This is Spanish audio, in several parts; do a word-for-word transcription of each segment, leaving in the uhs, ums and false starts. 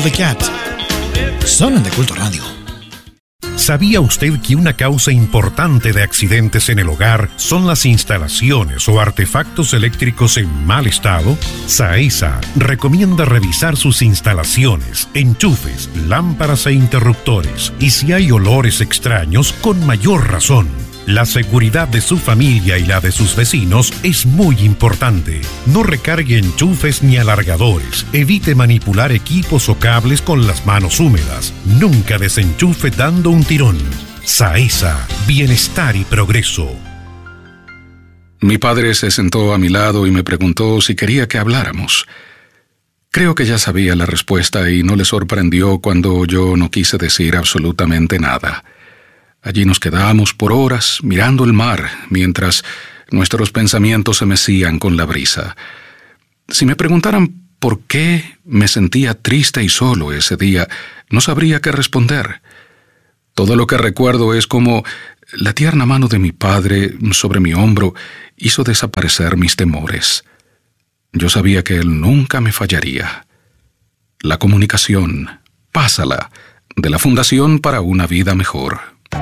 the Cat. Son de Culto Radio. ¿Sabía usted que una causa importante de accidentes en el hogar son las instalaciones o artefactos eléctricos en mal estado? SAESA recomienda revisar sus instalaciones, enchufes, lámparas e interruptores, y si hay olores extraños, con mayor razón. La seguridad de su familia y la de sus vecinos es muy importante. No recargue enchufes ni alargadores. Evite manipular equipos o cables con las manos húmedas. Nunca desenchufe dando un tirón. SAESA, bienestar y progreso. Mi padre se sentó a mi lado y me preguntó si quería que habláramos. Creo que ya sabía la respuesta y no le sorprendió cuando yo no quise decir absolutamente nada. Allí nos quedábamos por horas mirando el mar, mientras nuestros pensamientos se mecían con la brisa. Si me preguntaran por qué me sentía triste y solo ese día, no sabría qué responder. Todo lo que recuerdo es como la tierna mano de mi padre sobre mi hombro hizo desaparecer mis temores. Yo sabía que él nunca me fallaría. La comunicación, pásala, de la Fundación para una Vida Mejor.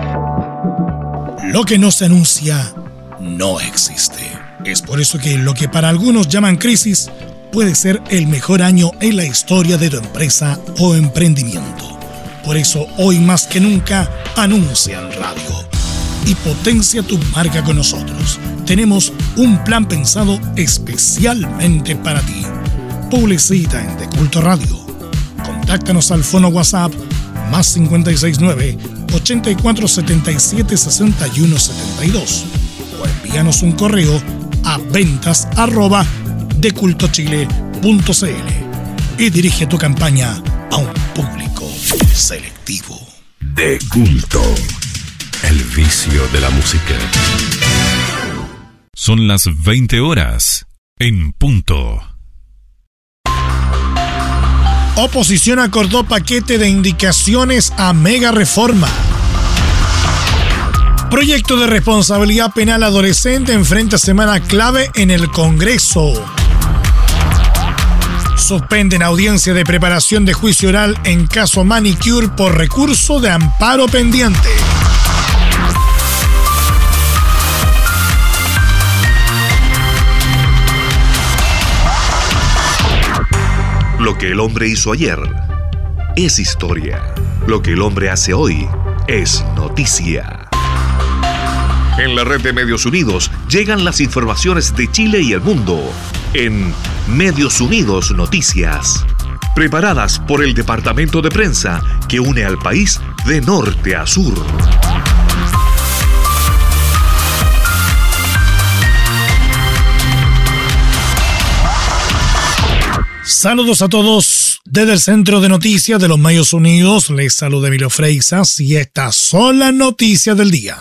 Lo que no se anuncia no existe. Es por eso que lo que para algunos llaman crisis puede ser el mejor año en la historia de tu empresa o emprendimiento. Por eso hoy más que nunca anuncia en radio y potencia tu marca con nosotros. Tenemos un plan pensado especialmente para ti. Publicita en De Culto Radio. Contáctanos al fono WhatsApp más cinco seis nueve, ochenta y cuatro setenta y siete sesenta y uno setenta y dos o envíanos un correo a ventas arroba decultochile punto cl y dirige tu campaña a un público selectivo. De Culto, el vicio de la música. Son las veinte horas en punto. Oposición acordó paquete de indicaciones a mega reforma. Proyecto de responsabilidad penal adolescente enfrenta semana clave en el Congreso. Suspenden audiencia de preparación de juicio oral en caso Manicure por recurso de amparo pendiente. Lo que el hombre hizo ayer es historia. Lo que el hombre hace hoy es noticia. En la red de Medios Unidos llegan las informaciones de Chile y el mundo en Medios Unidos Noticias, preparadas por el departamento de prensa que une al país de norte a sur. Saludos a todos desde el Centro de Noticias de los Medios Unidos. Les saluda Emilio Freixas y estas son las noticias del día.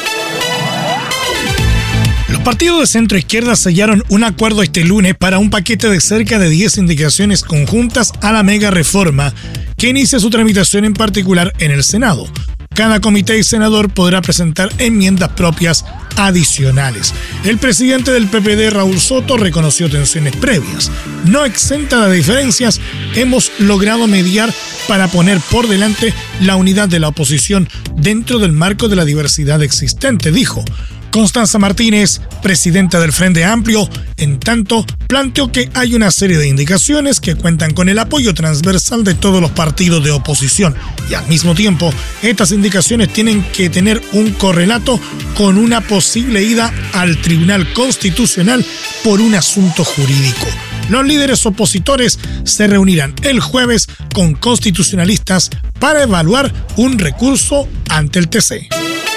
Los partidos de centro izquierda sellaron un acuerdo este lunes para un paquete de cerca de diez indicaciones conjuntas a la mega reforma que inicia su tramitación en particular en el Senado. Cada comité y senador podrá presentar enmiendas propias adicionales. El presidente del P P D, Raúl Soto, reconoció tensiones previas. No exenta de diferencias, hemos logrado mediar para poner por delante la unidad de la oposición dentro del marco de la diversidad existente, dijo. Constanza Martínez, presidenta del Frente Amplio, en tanto, planteó que hay una serie de indicaciones que cuentan con el apoyo transversal de todos los partidos de oposición y al mismo tiempo, estas indicaciones tienen que tener un correlato con una posible ida al Tribunal Constitucional por un asunto jurídico. Los líderes opositores se reunirán el jueves con constitucionalistas para evaluar un recurso ante el T C.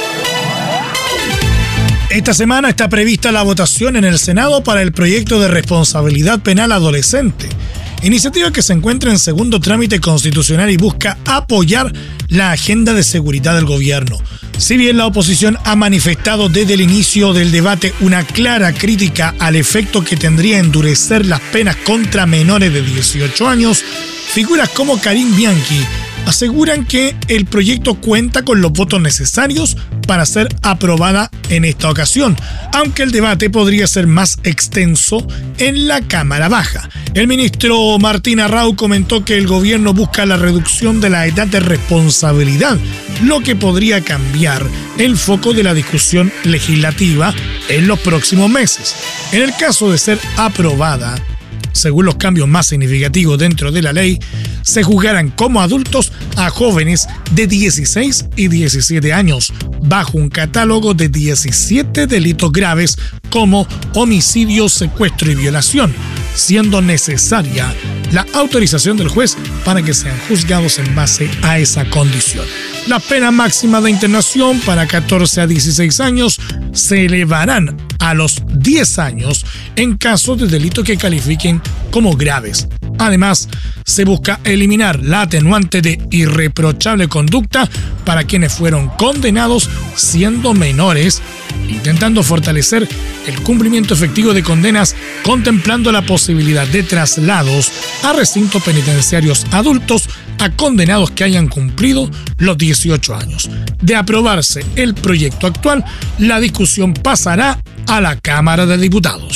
Esta semana está prevista la votación en el Senado para el proyecto de responsabilidad penal adolescente, iniciativa que se encuentra en segundo trámite constitucional y busca apoyar la agenda de seguridad del gobierno. Si bien la oposición ha manifestado desde el inicio del debate una clara crítica al efecto que tendría endurecer las penas contra menores de dieciocho años, figuras como Karim Bianchi, aseguran que el proyecto cuenta con los votos necesarios para ser aprobada en esta ocasión, aunque el debate podría ser más extenso en la Cámara Baja. El ministro Martín Arrau comentó que el gobierno busca la reducción de la edad de responsabilidad, lo que podría cambiar el foco de la discusión legislativa en los próximos meses. En el caso de ser aprobada, según los cambios más significativos dentro de la ley, se juzgarán como adultos a jóvenes de dieciséis y diecisiete años, bajo un catálogo de diecisiete delitos graves como homicidio, secuestro y violación, siendo necesaria la autorización del juez para que sean juzgados en base a esa condición. La pena máxima de internación para catorce a dieciséis años se elevarán a los diez años en caso de delitos que califiquen como graves. Además, se busca eliminar la atenuante de irreprochable conducta para quienes fueron condenados siendo menores, intentando fortalecer el cumplimiento efectivo de condenas, contemplando la posibilidad de traslados a recintos penitenciarios adultos a condenados que hayan cumplido los dieciocho años. De aprobarse el proyecto actual, la discusión pasará a la Cámara de Diputados.